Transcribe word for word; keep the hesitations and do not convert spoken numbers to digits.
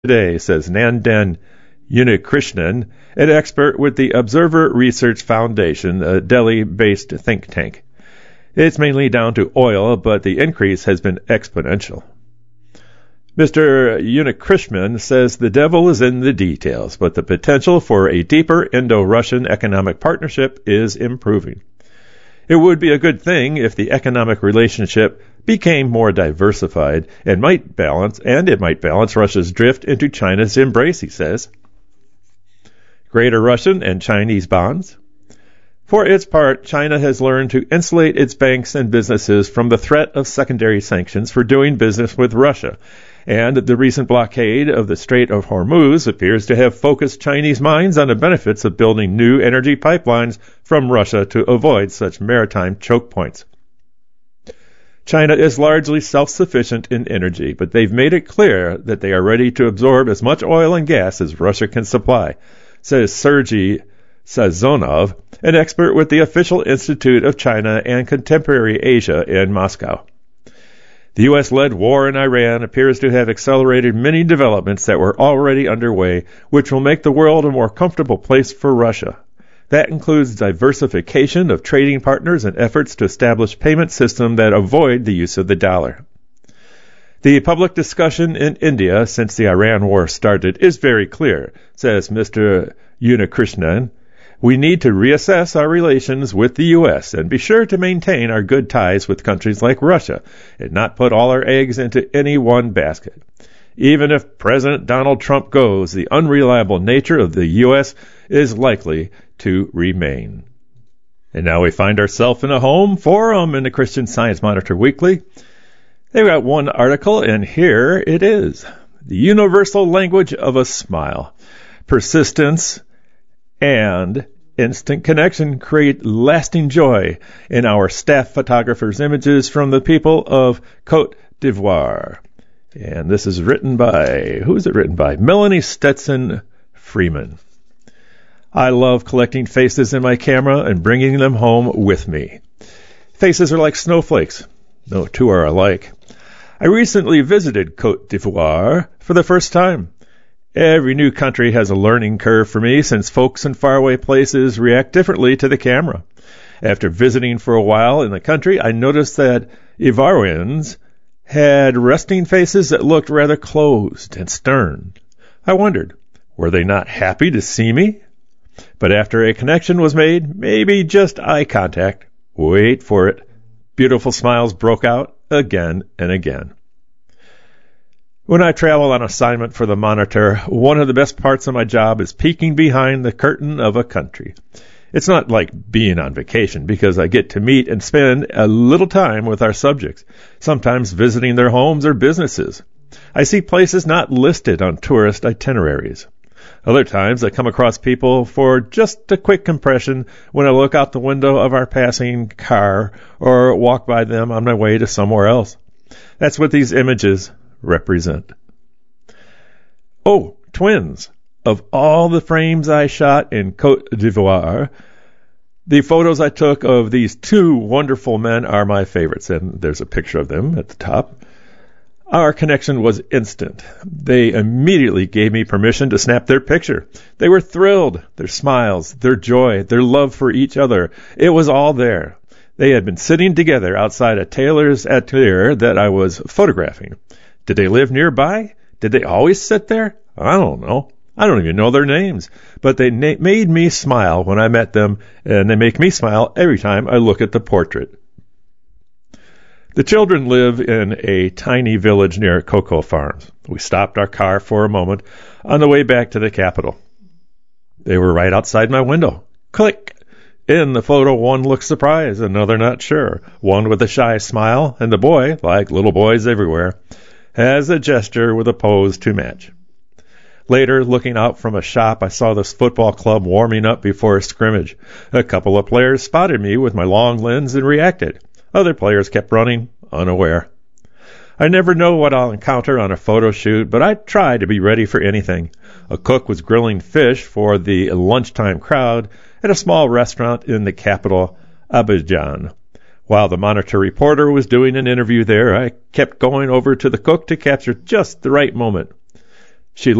today, says Nandan Unikrishnan, an expert with the Observer Research Foundation, a Delhi-based think tank. It's mainly down to oil, but the increase has been exponential. Mister Unikrishnan says the devil is in the details, but the potential for a deeper Indo-Russian economic partnership is improving. It would be a good thing if the economic relationship became more diversified and might balance, and it might balance Russia's drift into China's embrace, he says. Greater Russian and Chinese bonds. For its part, China has learned to insulate its banks and businesses from the threat of secondary sanctions for doing business with Russia, and the recent blockade of the Strait of Hormuz appears to have focused Chinese minds on the benefits of building new energy pipelines from Russia to avoid such maritime choke points. China is largely self-sufficient in energy, but they've made it clear that they are ready to absorb as much oil and gas as Russia can supply, says Sergei Sazonov, an expert with the Official Institute of China and Contemporary Asia in Moscow. The U S-led war in Iran appears to have accelerated many developments that were already underway, which will make the world a more comfortable place for Russia. That includes diversification of trading partners and efforts to establish payment systems that avoid the use of the dollar. The public discussion in India since the Iran war started is very clear, says Mister Unikrishnan. We need to reassess our relations with the U S and be sure to maintain our good ties with countries like Russia and not put all our eggs into any one basket. Even if President Donald Trump goes, the unreliable nature of the U S is likely to remain. And now we find ourselves in a home forum in the Christian Science Monitor Weekly. They've got one article, and here it is. The universal language of a smile. Persistence and instant connection create lasting joy in our staff photographers' images from the people of Côte d'Ivoire. And this is written by, who is it written by? Melanie Stetson Freeman. I love collecting faces in my camera and bringing them home with me. Faces are like snowflakes. No two are alike. I recently visited Côte d'Ivoire for the first time. Every new country has a learning curve for me since folks in faraway places react differently to the camera. After visiting for a while in the country, I noticed that Ivorians had resting faces that looked rather closed and stern. I wondered, were they not happy to see me? But after a connection was made, maybe just eye contact, wait for it, beautiful smiles broke out again and again. When I travel on assignment for the Monitor, one of the best parts of my job is peeking behind the curtain of a country. It's not like being on vacation because I get to meet and spend a little time with our subjects, sometimes visiting their homes or businesses. I see places not listed on tourist itineraries. Other times I come across people for just a quick impression when I look out the window of our passing car or walk by them on my way to somewhere else. That's what these images represent. Oh, twins. Of all the frames I shot in Côte d'Ivoire, the photos I took of these two wonderful men are my favorites, and there's a picture of them at the top. Our connection was instant. They immediately gave me permission to snap their picture. They were thrilled. Their smiles, their joy, their love for each other, it was all there. They had been sitting together outside a tailor's atelier that I was photographing. Did they live nearby? Did they always sit there? I don't know. I don't even know their names. But they na- made me smile when I met them, and they make me smile every time I look at the portrait. The children live in a tiny village near cocoa farms. We stopped our car for a moment on the way back to the capital. They were right outside my window. Click! In the photo, one looks surprised, another not sure. One with a shy smile, and the boy, like little boys everywhere, has a gesture with a pose to match. Later, looking out from a shop, I saw this football club warming up before a scrimmage. A couple of players spotted me with my long lens and reacted. Other players kept running, unaware. I never know what I'll encounter on a photo shoot, but I try to be ready for anything. A cook was grilling fish for the lunchtime crowd at a small restaurant in the capital, Abidjan. While the Monitor reporter was doing an interview there, I kept going over to the cook to capture just the right moment.